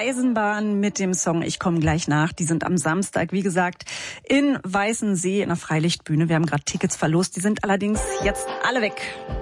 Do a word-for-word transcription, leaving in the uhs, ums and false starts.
Eisenbahn mit dem Song Ich komme gleich nach. Die sind am Samstag, wie gesagt, in Weißensee in der Freilichtbühne. Wir haben gerade Tickets verlost. Die sind allerdings jetzt alle weg.